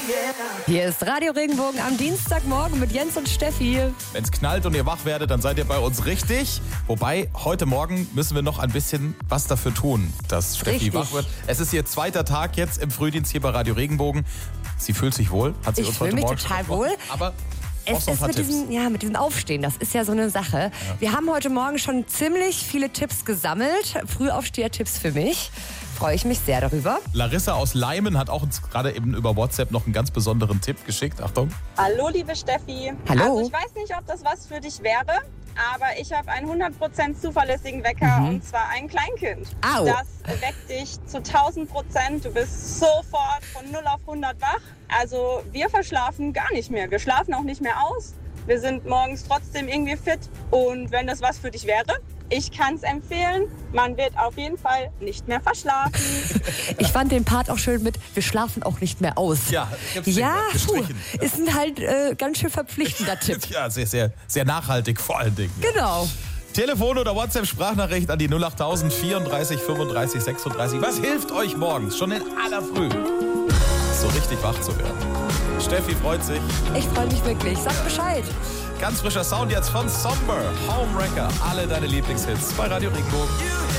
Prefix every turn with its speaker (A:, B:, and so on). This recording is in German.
A: Hier ist Radio Regenbogen am Dienstagmorgen mit Jens und Steffi.
B: Wenn es knallt und ihr wach werdet, dann seid ihr bei uns richtig. Wobei, heute Morgen müssen wir noch ein bisschen was dafür tun, dass Steffi
A: Richtig.
B: wach wird. Es ist ihr zweiter Tag jetzt im Frühdienst hier bei Radio Regenbogen. Sie fühlt sich wohl, hat sie
A: Ich
B: uns
A: fühle
B: heute
A: mich
B: Morgen
A: total
B: schon gesprochen.
A: wohl.
B: Aber auch
A: Es
B: so ein
A: ist
B: paar Tipps.
A: mit diesem Aufstehen, das ist ja so eine Sache. Wir haben heute Morgen schon ziemlich viele Tipps gesammelt. Frühaufsteher-Tipps für mich. Freue ich mich sehr darüber.
B: Larissa aus Leimen hat auch uns gerade eben über WhatsApp noch einen ganz besonderen Tipp geschickt. Achtung.
C: Hallo, liebe Steffi.
A: Hallo.
C: Also ich weiß nicht, ob das was für dich wäre, aber ich habe einen 100% zuverlässigen Wecker und zwar ein Kleinkind.
A: Au.
C: Das weckt dich zu 1000%. Du bist sofort von 0 auf 100 wach. Also wir verschlafen gar nicht mehr. Wir schlafen auch nicht mehr aus. Wir sind morgens trotzdem irgendwie fit. Und wenn das was für dich wäre, ich kann es empfehlen. Man wird auf jeden Fall nicht mehr verschlafen.
A: Ich fand den Part auch schön mit, wir schlafen auch nicht mehr aus.
B: Ja, gibt's
A: Ja,
B: gestrichen.
A: ist ein halt ganz schön verpflichtender Tipp.
B: Ja, sehr, sehr, sehr nachhaltig vor allen Dingen.
A: Genau.
B: Telefon oder WhatsApp-Sprachnachricht an die 08000 34 35 36. Was hilft euch morgens, schon in aller Früh, so richtig wach zu werden? Steffi freut sich.
A: Ich freue mich wirklich. Sag Bescheid.
B: Ganz frischer Sound jetzt von Somber, Homewrecker. Alle deine Lieblingshits bei Radio Regenbogen.